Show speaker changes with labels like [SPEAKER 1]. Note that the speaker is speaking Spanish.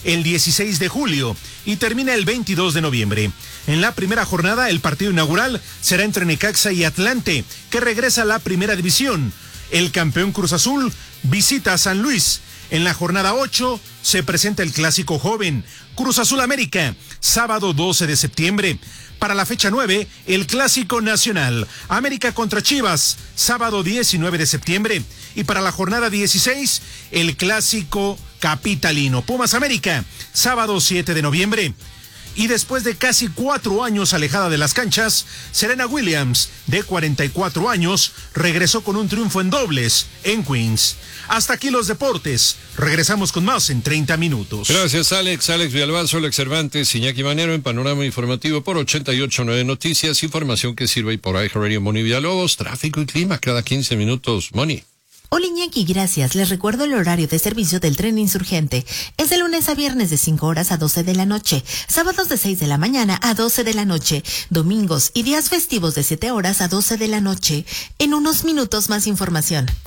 [SPEAKER 1] el 16 de julio y termina el 22 de noviembre. En la primera jornada, el partido inaugural será entre Necaxa y Atlante, que regresa a la primera división. El campeón Cruz Azul visita a San Luis. En la jornada 8 se presenta el clásico joven, Cruz Azul América, sábado 12 de septiembre. Para la fecha 9, el clásico nacional, América contra Chivas, sábado 19 de septiembre. Y para la jornada 16, el clásico capitalino, Pumas América, sábado 7 de noviembre. Y después de casi 4 años alejada de las canchas, Serena Williams, de 44 años, regresó con un triunfo en dobles en Queens. Hasta aquí los deportes. Regresamos con más en 30 minutos.
[SPEAKER 2] Gracias, Alex. Alex Villalbazo, Alex Cervantes, Iñaki Manero en Panorama Informativo por 88.9 Noticias. Información que sirve por iHeartRadio. Moni Villalobos, tráfico y clima cada 15 minutos. Moni.
[SPEAKER 3] Hola Iñaki, gracias. Les recuerdo el horario de servicio del tren insurgente. Es de lunes a viernes de 5 horas a 12 de la noche, sábados de 6 de la mañana a 12 de la noche, domingos y días festivos de 7 horas a 12 de la noche. En unos minutos más información.